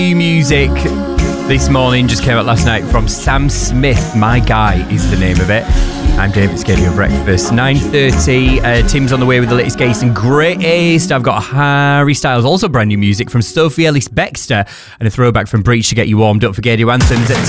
New music this morning just came out last night from Sam Smith. My Guy is the name of it. I'm David Skady on Breakfast. 9:30. Tim's on the way with the latest Gaze and Greatest. I've got Harry Styles, also brand new music from Sophie Ellis Bextor, and a throwback from Breach to get you warmed up for Gadio Anthems at